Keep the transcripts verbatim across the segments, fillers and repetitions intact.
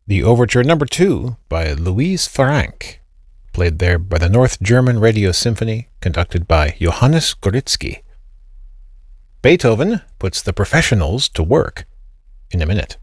The Overture Number two by Louise Franck, played there by the North German Radio Symphony, conducted by Johannes Gorizki. Beethoven puts the professionals to work in a minute.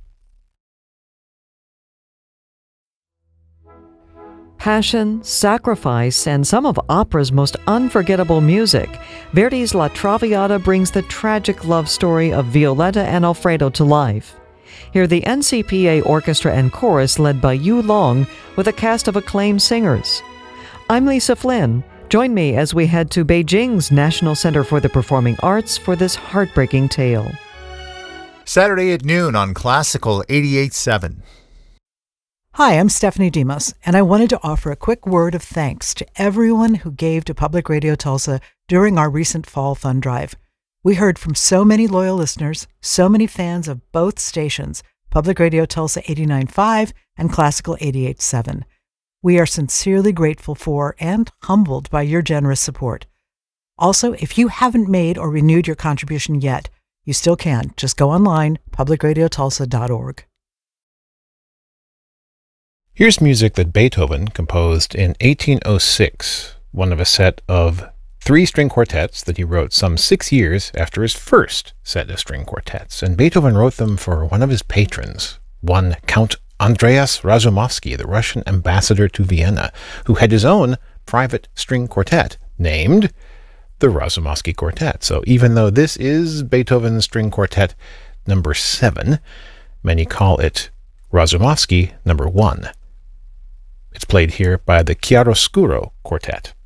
Passion, sacrifice, and some of opera's most unforgettable music, Verdi's La Traviata brings the tragic love story of Violetta and Alfredo to life. Hear the N C P A Orchestra and Chorus led by Yu Long with a cast of acclaimed singers. I'm Lisa Flynn. Join me as we head to Beijing's National Center for the Performing Arts for this heartbreaking tale. Saturday at noon on Classical eighty-eight point seven. Hi, I'm Stephanie Demos, and I wanted to offer a quick word of thanks to everyone who gave to Public Radio Tulsa during our recent Fall Fund Drive. We heard from so many loyal listeners, so many fans of both stations, Public Radio Tulsa eighty-nine point five and Classical eighty-eight point seven. We are sincerely grateful for and humbled by your generous support. Also, if you haven't made or renewed your contribution yet, you still can. Just go online, public radio tulsa dot org. Here's music that Beethoven composed in eighteen oh six, one of a set of three string quartets that he wrote some six years after his first set of string quartets. And Beethoven wrote them for one of his patrons, one Count Andreas Razumovsky, the Russian ambassador to Vienna, who had his own private string quartet named the Razumovsky Quartet. So even though this is Beethoven's string quartet number seven, many call it Razumovsky number one. It's played here by the Chiaroscuro Quartet.